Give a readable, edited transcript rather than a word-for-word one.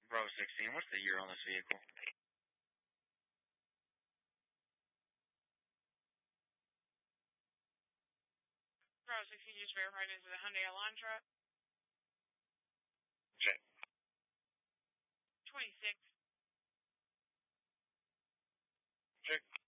Bravo 16, what's the year on this vehicle? Bravo 16, just verified this is a Hyundai Elantra. Check. 26. Check.